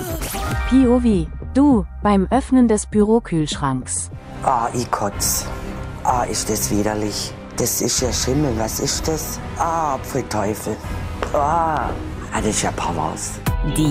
POV, du, beim Öffnen des Bürokühlschranks. Ah, ich kotz. Ah, ist das widerlich. Das ist ja Schimmel, was ist das? Ah, Apfelteufel. Ah, das ist ja pervers. Die